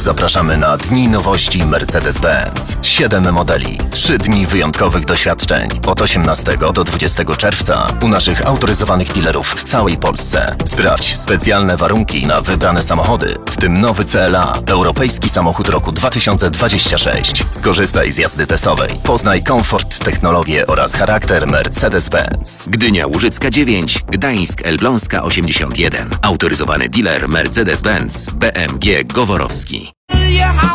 Zapraszamy na Dni Nowości Mercedes-Benz. 7 modeli, 3 dni wyjątkowych doświadczeń. Od 18 do 20 czerwca u naszych autoryzowanych dealerów w całej Polsce. Sprawdź specjalne warunki na wybrane samochody, w tym nowy CLA, europejski samochód roku 2026. Skorzystaj z jazdy testowej. Poznaj komfort, technologię oraz charakter Mercedes-Benz. Gdynia Łużycka 9, Gdańsk Elbląska 81. Autoryzowany dealer Mercedes-Benz BMG Goworowski.